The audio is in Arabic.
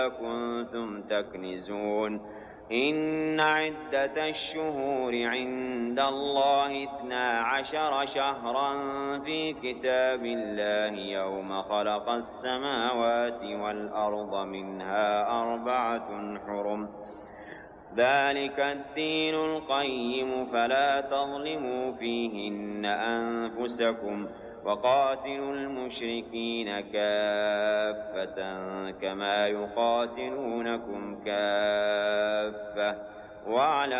كنتم تكنزون إن عدة الشهور عند الله 12 شهرا في كتاب الله يوم خلق السماوات والأرض منها 4 حرم ذلك الدين القيم فلا تظلموا فيهن أنفسكم وقاتلوا المشركين كافة كما يقاتلونكم كافة واعلموا